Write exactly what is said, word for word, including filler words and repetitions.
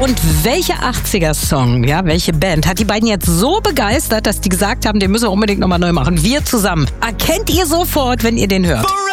und welcher achtziger-Song, ja, welche Band hat die beiden jetzt so begeistert, dass die gesagt haben, den müssen wir unbedingt nochmal neu machen. Wir zusammen. Erkennt ihr sofort, wenn ihr den hört.